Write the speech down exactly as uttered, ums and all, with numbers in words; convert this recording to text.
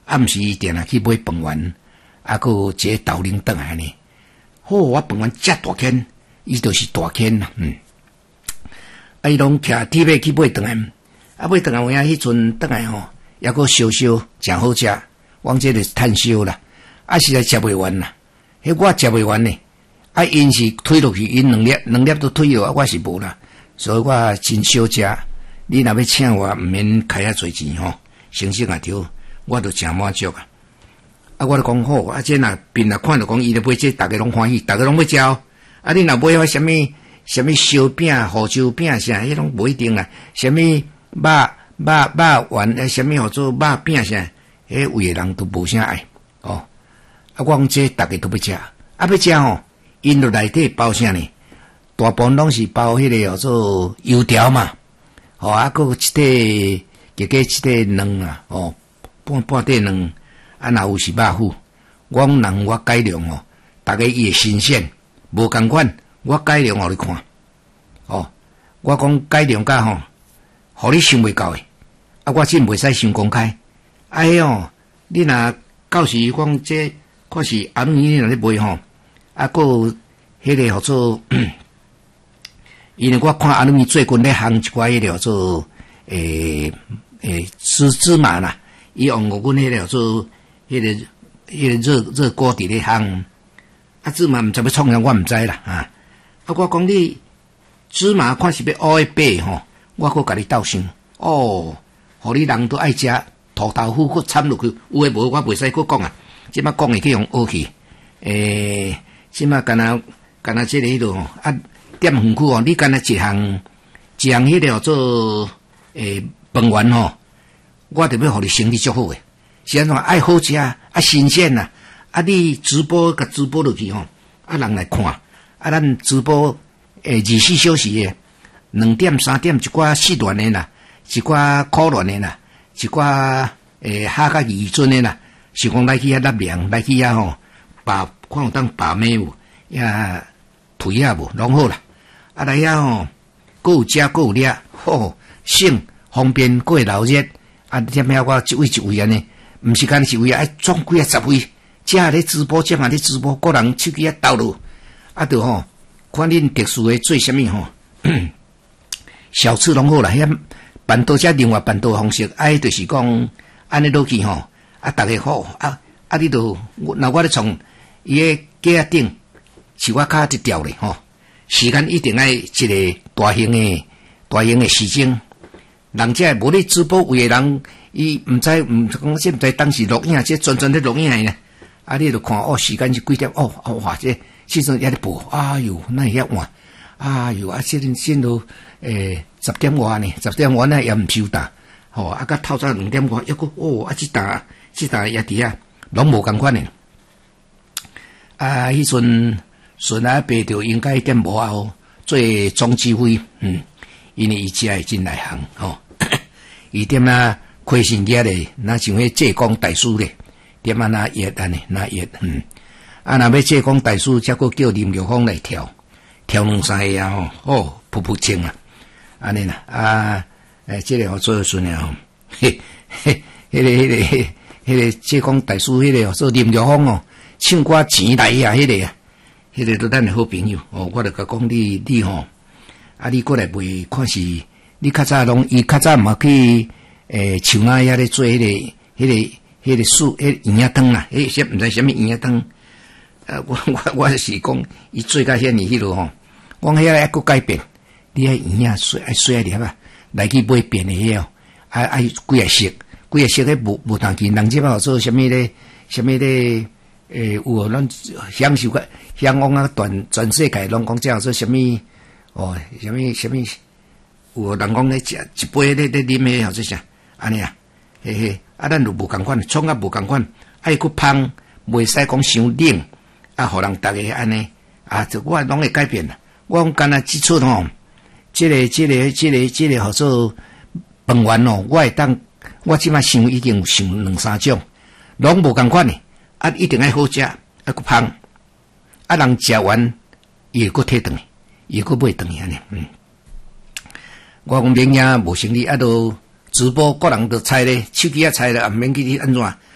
暗时定啊去买饭圆，啊，佮一个豆奶顿来呢。好，我饭圆遮大坑，伊就是大坑啦，嗯。啊，伊拢徛铁马去买顿来，啊，买顿来有影迄阵顿来吼，抑佮烧烧，诚好食。阮这个炭烧啦，啊，实在食袂完啦。迄我食袂完呢，啊，因是推落去，因两粒两粒都推了，啊，我是无啦，所以我真少食。你若要请我，毋免开遐侪钱吼，成绩也着，我都诚满足啊。啊，我就讲好，啊，这若便若看到讲伊咧买这，逐个拢欢喜，逐个拢要食。啊，你若买遐什么什么烧饼、胡椒饼啥，迄拢无一定啦。什么肉肉肉丸，诶，什么号做肉饼啥，迄有诶人都无啥爱哦。啊，我讲这逐个都要食，啊要食吼，因着内底包啥呢？大部分拢是包迄个叫做油条嘛。哦，啊，佮一块，加加一块卵啊，哦，半半块卵，啊，若有是肉糊，我讲人我改良哦，逐个伊会新鲜，无共款，我改良互你看，哦，我讲改良甲吼，互你想袂到诶，啊，我真袂使想公开，哎哟，你若到时讲这看是阿姆伊若咧卖吼，啊，佮迄个号做。因为我看阿鲁米最近咧行一寡迄个叫做诶诶芝芝麻啦，伊用我阮迄个叫做迄个迄个热热锅伫咧行，啊芝麻毋知要创啥，我毋知啦啊。啊，我讲你芝麻看是要乌诶白吼，我搁甲你斗想哦，互你人都爱食土豆腐，搁掺落去，有诶无我袂使搁讲啊，即摆讲会去用学去，诶，即摆干那干那即个迄落吼啊。点远去哦，你干那一项一项迄个叫做诶饭圆吼，我特别互你生意足好诶。是安怎爱好食啊，新鲜啊，啊你直播甲直播落去吼，啊人来看，啊咱直播诶二十四小时诶，两点三点一寡四段诶啦，一寡可乱诶啦，一寡诶下甲二尊诶啦，是讲来去遐纳凉，来去遐吼，把看有当把妹有，呀腿啊无，拢好啦。啊来遐吼，各有食各有掠，吼省方便，各会留热。啊，点遐我一位一位安尼，毋是干一位啊，爱总几啊十位，这下咧直播，这下咧直播，个人手机啊斗落，啊着吼，看恁特殊诶做啥物吼，小吃拢好啦，遐办桌遮另外办桌方式，哎，就是讲安尼落去吼，啊逐个好，啊啊你着，那我咧从伊诶架仔顶，是我较一条咧吼。时间一定爱一个大型诶、大型诶时钟，人家无咧直播有诶人，伊毋知毋讲这毋知当时录影，这专专咧录影诶呢。啊，你著看哦，时间是几点？哦，哦哇，这时阵也咧播，哎哟，那遐晚，哎哟，啊，这阵先都诶十点外呢，十点外呢也毋收打，吼、哦，啊，甲透早两点外，抑个哦，啊，即打即打也伫啊，拢无共款诶。啊，迄阵。顺啊，白着应该点无后做总指挥，嗯，因为伊遮会真内行吼，伊点啊亏心业咧，那像迄浙江大师咧，点啊那热安尼那热，嗯，啊若要浙江大师，则个叫林玉芳来跳，跳两三下啊吼，哦，噗噗清啊，安尼啦，啊，诶，即、这个好做顺啊吼，嘿嘿，迄、那个迄、那个迄、那个浙江大师迄、那个做林玉芳哦，唱歌钱来啊，迄、那个啊。迄个都咱诶好朋友哦，我著甲讲你你吼，啊你过来卖，看是你较早拢伊较早嘛去诶树仔遐咧做迄、那个迄、那个迄、那个素迄圆仔汤啦，迄些毋知啥物圆仔汤，啊我我我是讲伊做甲遐尼迄落吼，我遐还佫改变，你遐圆仔碎爱碎一粒啊，来去买变诶遐哦，爱爱几啊色，几啊色迄无无当见，人即摆做啥物咧，啥物咧。诶，有咱享受个向往啊，全全世界拢讲叫做什么哦，什么什么，有人讲咧食一杯咧咧啉诶，或者啥安尼啊，嘿嘿，啊，咱就无共款，创啊无共款，爱佫芳，袂使讲伤冷，啊，互人逐个安尼啊，就我拢会改变啦。我讲干那即出吼，即、這個即、這個即、這個即、這個号做饭圆哦，我会当，我即摆想已經有想兩三種，攏無共款诶。啊，一定爱好食，啊，佫芳，啊，人食完，伊会佫摕转去，伊会佫买转去安尼。嗯，我讲明仔无生理，啊，都直播个人都猜咧，手机啊猜咧，啊，免去安怎，